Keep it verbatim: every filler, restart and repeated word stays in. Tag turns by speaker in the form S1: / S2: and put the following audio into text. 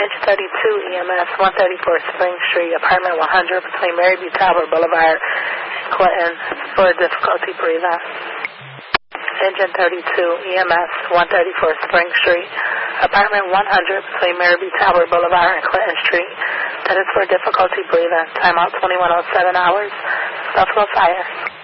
S1: Engine thirty-two, E M S, one thirty-four Spring Street, apartment one hundred between Mary B. Talbot Boulevard and Clinton for difficulty breathing. Engine thirty-two, E M S, one thirty-four Spring Street, apartment one hundred between Mary B. Talbot Boulevard and Clinton Street. That is for difficulty breathing. Timeout twenty-one oh seven hours. Buffalo Fire.